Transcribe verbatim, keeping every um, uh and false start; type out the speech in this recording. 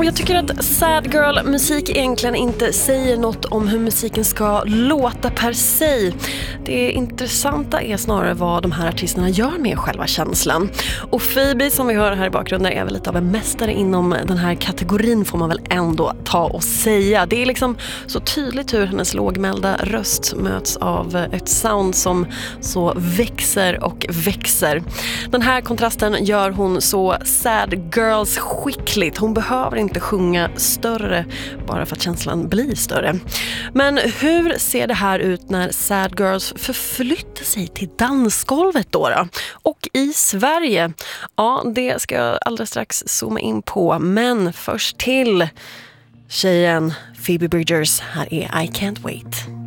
Och jag tycker att sad girl-musik egentligen inte säger något om hur musiken ska låta per se. Det intressanta är snarare vad de här artisterna gör med själva känslan. Och Phoebe, som vi hör här i bakgrunden, är väl lite av en mästare inom den här kategorin, får man väl ändå ta och säga. Det är liksom så tydligt hur hennes lågmälda röst möts av ett sound som så växer och växer. Den här kontrasten gör hon så sad girls skickligt. Hon behöver inte sjunga större bara för att känslan blir större. Men hur ser det här ut när sad girls förflyttar sig till dansgolvet då, då? Och i Sverige? Ja, det ska jag alldeles strax zooma in på. Men först till tjejen Phoebe Bridgers. Här är I Can't Wait.